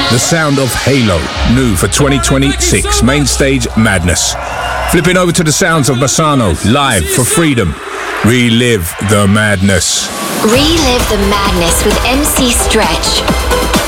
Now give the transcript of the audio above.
The sound of Halo, new for 2026, main stage Madness. Flipping over to the sounds of Bassano, live for Freedom. Relive the madness. Relive the madness with MC Stretch.